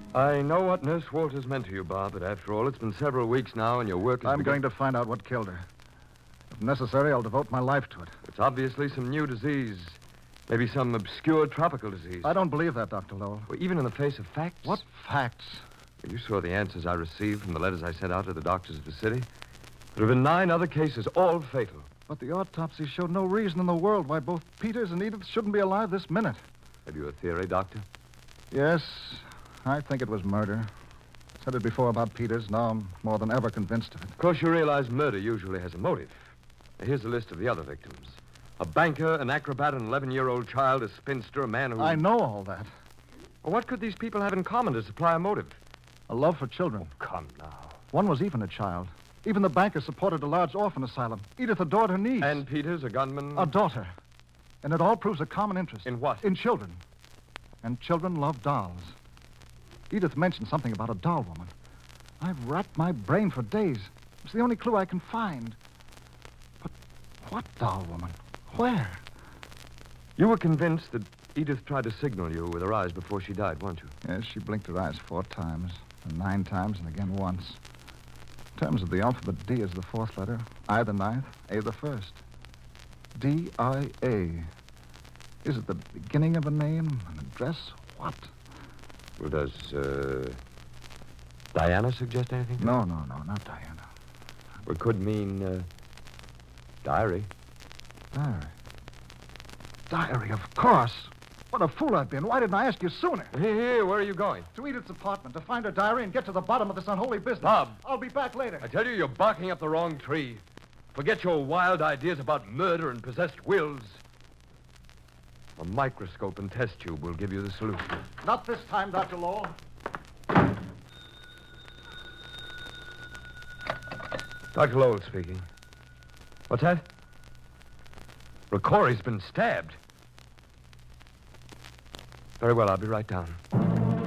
I know what Nurse Walters meant to you, Bob, but after all, it's been several weeks now, and your work is... I'm going to find out what killed her. If necessary, I'll devote my life to it. It's obviously some new disease. Maybe some obscure tropical disease. I don't believe that, Dr. Lowell. Well, even in the face of facts? What facts? You saw the answers I received from the letters I sent out to the doctors of the city. There have been 9 other cases, all fatal. But the autopsy showed no reason in the world why both Peters and Edith shouldn't be alive this minute. Have you a theory, Doctor? Yes, I think it was murder. I said it before about Peters. Now I'm more than ever convinced of it. Of course, you realize murder usually has a motive. Now, here's a list of the other victims. A banker, an acrobat, an 11-year-old child, a spinster, a man who... I know all that. Well, what could these people have in common to supply a motive? A love for children. Oh, come now. One was even a child. Even the banker supported a large orphan asylum. Edith adored her niece. And Peters, a gunman? A daughter. And it all proves a common interest. In what? In children. And children love dolls. Edith mentioned something about a doll woman. I've racked my brain for days. It's the only clue I can find. But what doll woman? Where? You were convinced that Edith tried to signal you with her eyes before she died, weren't you? Yes, she blinked her eyes 4 times, and 9 times, and again once. In terms of the alphabet, D is the 4th letter, I the 9th, A the 1st. D-I-A. Is it the beginning of a name, an address? What? Well, does, Diana suggest anything? No, not Diana. Well, it could mean, diary. Diary. Diary, of course. What a fool I've been. Why didn't I ask you sooner? Here, where are you going? To Edith's apartment, to find her diary and get to the bottom of this unholy business. Bob. I'll be back later. I tell you, you're barking up the wrong tree. Forget your wild ideas about murder and possessed wills. A microscope and test tube will give you the solution. Not this time, Dr. Lowell. Dr. Lowell speaking. What's that? Ricori's been stabbed. Very well, I'll be right down.